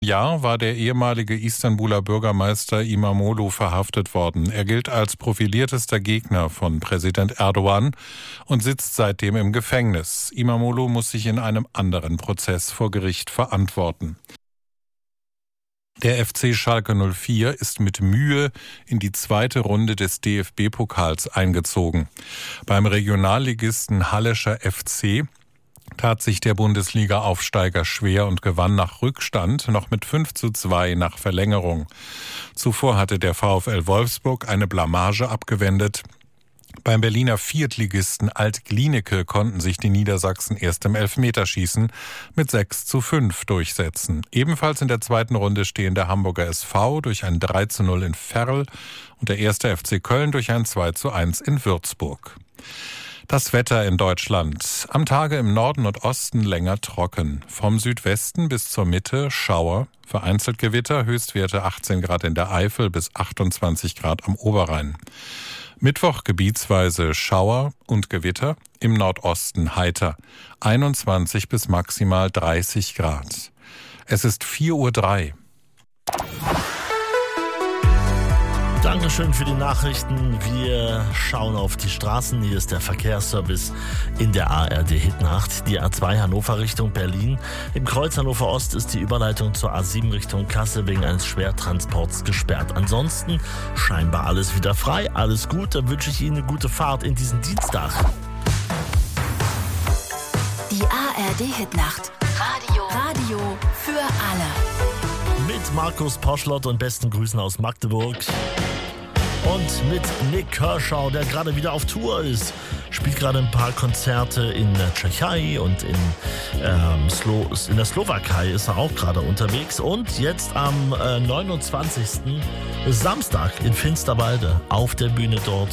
Jahr war der ehemalige Istanbuler Bürgermeister İmamoğlu verhaftet worden. Er gilt als profiliertester Gegner von Präsident Erdogan und sitzt seitdem im Gefängnis. İmamoğlu muss sich in einem anderen Prozess vor Gericht verantworten. Der FC Schalke 04 ist mit Mühe in die zweite Runde des DFB-Pokals eingezogen. Beim Regionalligisten Hallischer FC tat sich der Bundesliga-Aufsteiger schwer und gewann nach Rückstand noch mit 5:2 nach Verlängerung. Zuvor hatte der VfL Wolfsburg eine Blamage abgewendet. Beim Berliner Viertligisten Alt-Glienicke konnten sich die Niedersachsen erst im Elfmeterschießen mit 6:5 durchsetzen. Ebenfalls in der zweiten Runde stehen der Hamburger SV durch ein 3:0 in Verl und der 1. FC Köln durch ein 2:1 in Würzburg. Das Wetter in Deutschland. Am Tage im Norden und Osten länger trocken. Vom Südwesten bis zur Mitte Schauer, vereinzelt Gewitter, Höchstwerte 18 Grad in der Eifel bis 28 Grad am Oberrhein. Mittwoch gebietsweise Schauer und Gewitter, im Nordosten heiter, 21 bis maximal 30 Grad. Es ist 4:03 Uhr. Dankeschön für die Nachrichten. Wir schauen auf die Straßen. Hier ist der Verkehrsservice in der ARD Hitnacht. Die A2 Hannover Richtung Berlin. Im Kreuz Hannover Ost ist die Überleitung zur A7 Richtung Kassel wegen eines Schwertransports gesperrt. Ansonsten scheinbar alles wieder frei. Alles gut. Dann wünsche ich Ihnen eine gute Fahrt in diesen Dienstag. Die ARD Hitnacht. Radio für alle. Mit Markus Poschlott und besten Grüßen aus Magdeburg. Und mit Nick Kershaw, der gerade wieder auf Tour ist. Spielt gerade ein paar Konzerte in der Tschechei und in der Slowakei ist er auch gerade unterwegs. Und jetzt am 29. Samstag in Finsterwalde auf der Bühne dort